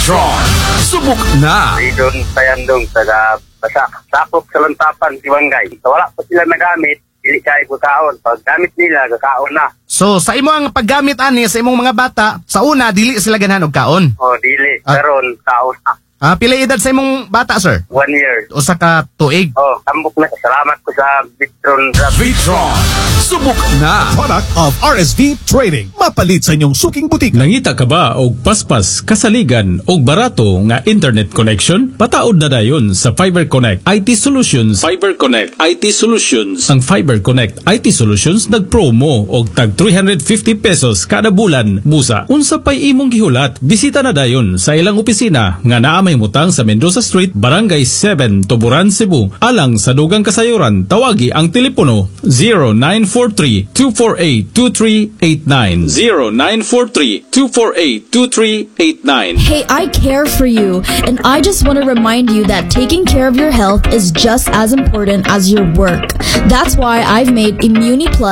Vitron, subok na. Doon sa Yandong, taga Basak, sakop sa Lantapan, Siwangay. So, wala pa sila nagamit, dili kaya kakaon. Pag gamit nila, kakaon na. So sa imong paggamit ani sa imong mga bata, sa una dili sila ganahan og kaon. O, dili. Karon kaon na. Pila edad sa imong bata, sir? 1 year. Usa ka tuig. Oh, tambok na. Salamat ko sa Vitron. Vitron, subok na. Product of RSV Trading. Mapalit sa inyong suking butik. Nangita ka ba og paspas, kasaligan og barato nga internet connection? Pataod na dayon sa Fiber Connect IT Solutions. Fiber Connect IT Solutions. Ang Fiber Connect IT Solutions nagpromo og tag 350 pesos kada bulan. Busa, unsa pay imong gihulat? Bisita na dayon sa ilang opisina nga naa may mutang sa Mendoza Street, Barangay 7, Tuburan, Cebu. Alang sa dugang kasayuran, tawagi ang telepono 0943-248-2389. 0943-248-2389. Hey, I care for you, and I just want to remind you that taking care of your health is just as important as your work. That's why I've made Immuni Plus